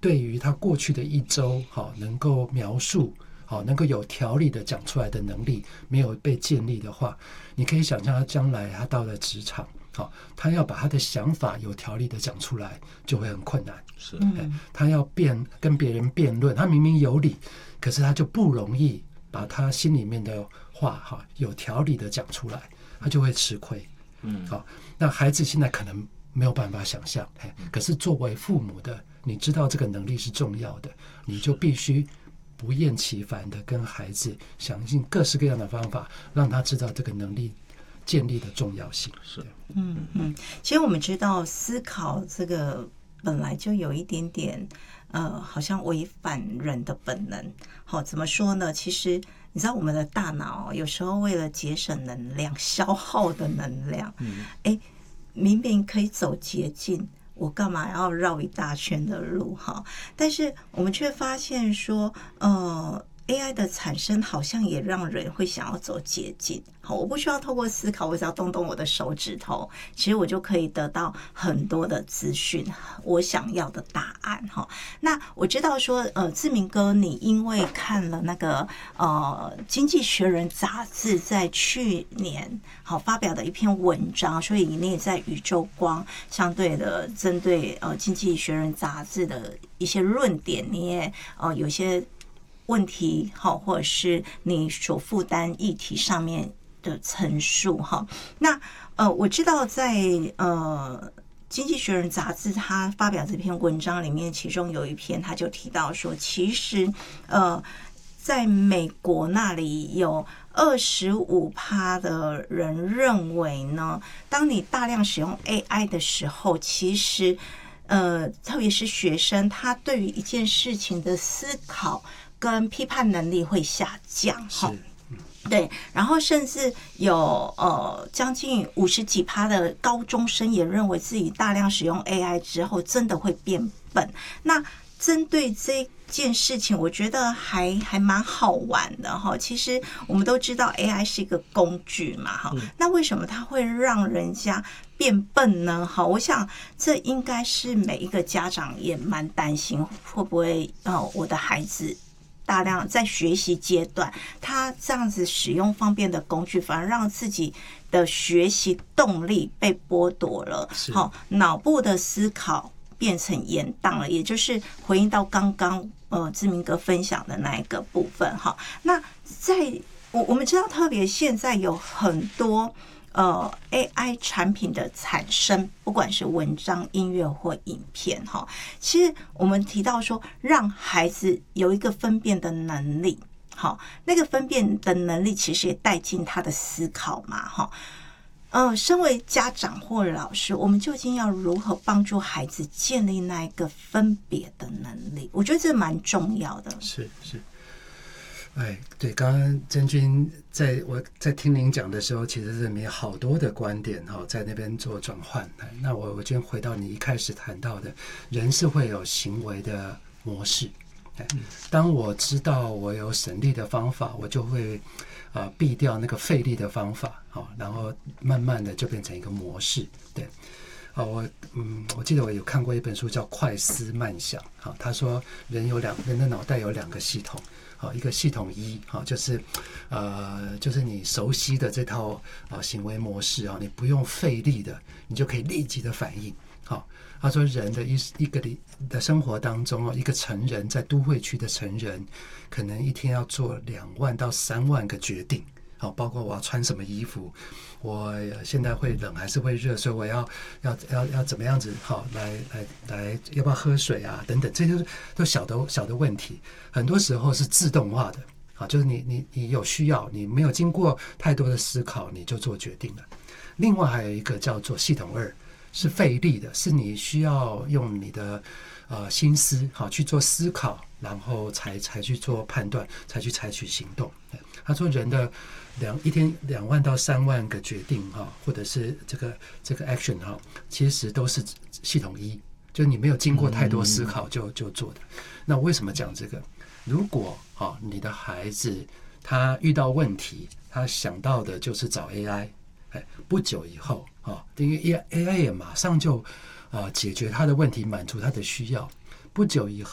对于他过去的一周能够描述能够有条理的讲出来的能力没有被建立的话，你可以想象他将来他到了职场，他要把他的想法有条理的讲出来就会很困难。 是， 他要跟别人辩论，他明明有理，可是他就不容易把他心里面的话有条理的讲出来，他就会吃亏。那孩子现在可能没有办法想象，可是作为父母的，你知道这个能力是重要的，你就必须不厌其烦的跟孩子想尽各式各样的方法，让他知道这个能力建立的重要性。 是， 其实我们知道思考这个本来就有一点点好像违反人的本能。怎么说呢？其实你知道我们的大脑有时候为了节省能量，消耗的能量，明明可以走捷径，我干嘛要绕一大圈的路哈？但是我们却发现说AI 的产生好像也让人会想要走捷径。好，我不需要透过思考，我只要动动我的手指头，其实我就可以得到很多的资讯，我想要的答案哈。那我知道说志明哥，你因为看了那个经济学人杂志在去年发表的一篇文章，所以你也在宇宙光相对的针对经济学人杂志的一些论点，你也有些问题或者是你所负担议题上面的陈述哈。那我知道在经济学人杂志他发表这篇文章里面，其中有一篇他就提到说，其实在美国那里有25%的人认为呢，当你大量使用 AI 的时候，其实特别是学生，他对于一件事情的思考跟批判能力会下降。对，然后甚至有将近50几%的高中生也认为自己大量使用 AI 之后真的会变笨。那针对这件事情，我觉得还蛮好玩的哈。其实我们都知道 AI 是一个工具嘛哈，那为什么它会让人家变笨呢？好，我想这应该是每一个家长也蛮担心，会不会我的孩子大量在学习阶段，他这样子使用方便的工具，反而让自己的学习动力被剥夺了，脑部的思考变成延宕了，也就是回应到刚刚志明哥分享的那一个部分哈。那在我们知道，特别现在有很多AI 产品的产生，不管是文章、音乐或影片哈，其实我们提到说，让孩子有一个分辨的能力，好，那个分辨的能力其实也带进他的思考嘛哈。身为家长或老师，我们究竟要如何帮助孩子建立那一个分别的能力？我觉得这蛮重要的。 是。对，刚刚真君我在听您讲的时候，其实里面好多的观点在那边做转换。那我今天回到你一开始谈到的，人是会有行为的模式。当我知道我有省力的方法，我就会避掉那个费力的方法，然后慢慢的就变成一个模式。对。我记得我有看过一本书叫《快思慢想》，他说人的脑袋有2个系统，一个系统一就是你熟悉的这套行为模式，你不用费力的，你就可以立即的反应。他说人的一个的生活当中，一个成人在都会区的成人，可能一天要做2万到3万个决定。包括我要穿什么衣服，我现在会冷还是会热，所以我要怎么样子来要不要喝水啊等等，这些都小的问题，很多时候是自动化的，就是你有需要，你没有经过太多的思考你就做决定了。另外还有一个叫做系统2，是费力的，是你需要用你的心思去做思考，然后才去做判断，才去采取行动。他说人的一天2万到3万个决定或者是这个 action 其实都是系统1，就是你没有经过太多思考就做的。那为什么讲这个？如果你的孩子他遇到问题，他想到的就是找 AI， 不久以后因为 AI 也马上就解决他的问题，满足他的需要，不久以后